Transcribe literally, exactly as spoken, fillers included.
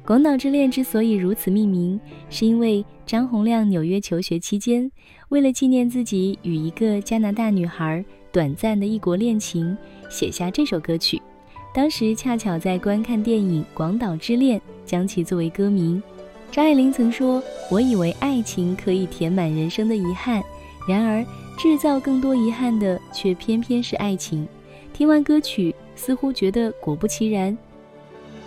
广岛之恋之所以如此命名，是因为张洪量纽约求学期间，为了纪念自己与一个加拿大女孩短暂的异国恋情，写下这首歌曲。当时恰巧在观看电影《广岛之恋》，将其作为歌名。张爱玲曾说，我以为爱情可以填满人生的遗憾，然而制造更多遗憾的却偏偏是爱情。听完歌曲，似乎觉得果不其然，